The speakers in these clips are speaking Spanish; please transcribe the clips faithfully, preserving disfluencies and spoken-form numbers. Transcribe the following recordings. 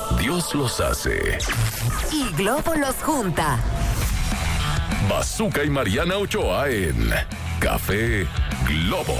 Dios los hace y Globo los junta. Bazooka y Mariana Ochoa en Café Globo.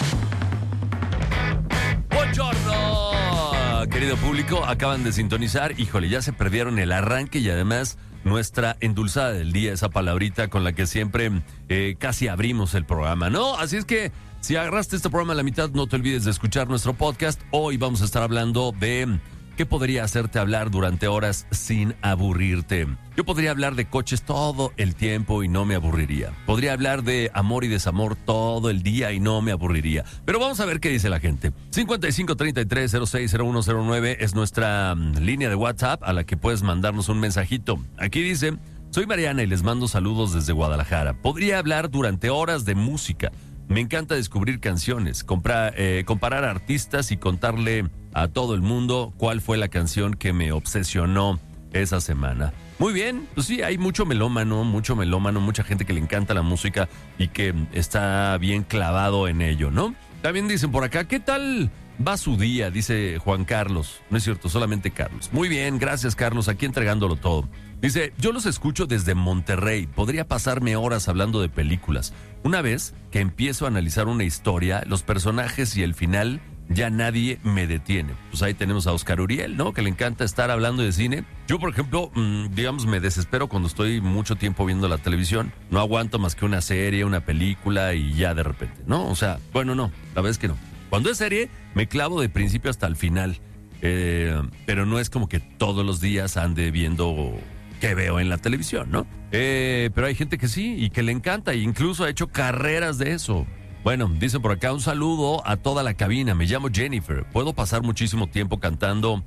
¡Buongiorno! Querido público, acaban de sintonizar. Híjole, ya se perdieron el arranque y además nuestra endulzada del día, esa palabrita con la que siempre eh, casi abrimos el programa, ¿no? Así es que si agarraste este programa a la mitad, no te olvides de escuchar nuestro podcast. Hoy vamos a estar hablando de qué podría hacerte hablar durante horas sin aburrirte. Yo podría hablar de coches todo el tiempo y no me aburriría. Podría hablar de amor y desamor todo el día y no me aburriría. Pero vamos a ver qué dice la gente. cincuenta y cinco, treinta y tres, cero seis, cero uno cero nueve es nuestra um, línea de WhatsApp a la que puedes mandarnos un mensajito. Aquí dice, soy Mariana y les mando saludos desde Guadalajara. Podría hablar durante horas de música. Me encanta descubrir canciones, comprar, eh, comparar artistas y contarle a todo el mundo cuál fue la canción que me obsesionó esa semana. Muy bien, pues sí, hay mucho melómano, mucho melómano, mucha gente que le encanta la música y que está bien clavado en ello, ¿no? También dicen por acá, ¿qué tal va su día? Dice Juan Carlos. No es cierto, solamente Carlos. Muy bien, gracias Carlos, aquí entregándolo todo. Dice, yo los escucho desde Monterrey. Podría pasarme horas hablando de películas. Una vez que empiezo a analizar una historia, los personajes y el final, ya nadie me detiene. Pues ahí tenemos a Oscar Uriel, ¿no? Que le encanta estar hablando de cine. Yo, por ejemplo, mmm, digamos, me desespero cuando estoy mucho tiempo viendo la televisión. No aguanto más que una serie, una película y ya de repente, ¿no? O sea, bueno, no, la verdad es que no. Cuando es serie, me clavo de principio hasta el final. Eh, pero no es como que todos los días ande viendo que veo en la televisión, ¿no? Eh, pero hay gente que sí y que le encanta e incluso ha hecho carreras de eso. Bueno, dicen por acá un saludo a toda la cabina. Me llamo Jennifer. Puedo pasar muchísimo tiempo cantando,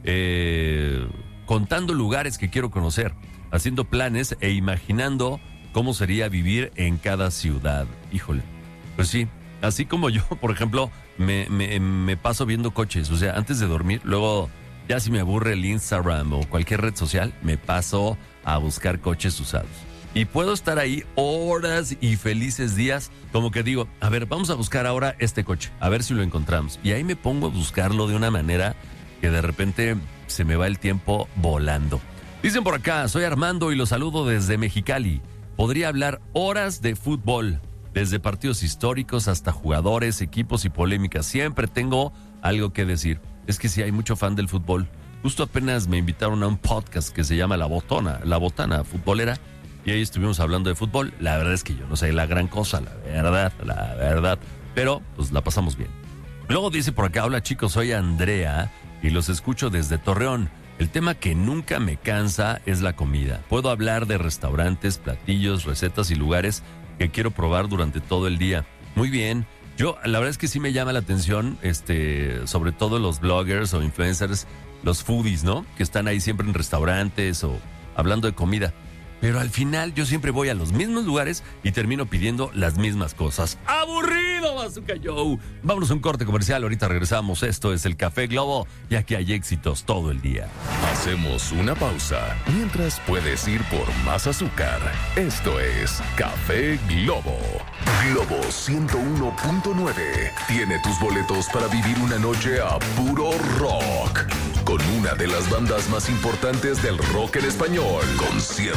eh, contando lugares que quiero conocer, haciendo planes e imaginando cómo sería vivir en cada ciudad. Híjole, pues sí. Así como yo, por ejemplo, me, me, me paso viendo coches. O sea, antes de dormir, luego ya si me aburre el Instagram o cualquier red social, me paso a buscar coches usados. Y puedo estar ahí horas y felices días, como que digo, a ver, vamos a buscar ahora este coche, a ver si lo encontramos. Y ahí me pongo a buscarlo de una manera que de repente se me va el tiempo volando. Dicen por acá, soy Armando y los saludo desde Mexicali. Podría hablar horas de fútbol, desde partidos históricos hasta jugadores, equipos y polémicas. Siempre tengo algo que decir. Es que sí, hay mucho fan del fútbol. Justo apenas me invitaron a un podcast que se llama La Botona, La Botana Futbolera. Y ahí estuvimos hablando de fútbol. La verdad es que yo no sé la gran cosa, la verdad, la verdad. Pero pues la pasamos bien. Luego dice por acá, hola chicos, soy Andrea y los escucho desde Torreón. El tema que nunca me cansa es la comida. Puedo hablar de restaurantes, platillos, recetas y lugares que quiero probar durante todo el día. Muy bien. Yo, la verdad es que sí me llama la atención, este, sobre todo los bloggers o influencers, los foodies, ¿no? Que están ahí siempre en restaurantes o hablando de comida. Pero al final yo siempre voy a los mismos lugares y termino pidiendo las mismas cosas. ¡Aburrido, Bazooka Joe! Vámonos a un corte comercial, ahorita regresamos. Esto es el Café Globo, ya que hay éxitos todo el día. Hacemos una pausa, mientras puedes ir por más azúcar. Esto es Café Globo. Globo ciento uno punto nueve tiene tus boletos para vivir una noche a puro rock, con una de las bandas más importantes del rock en español, concierto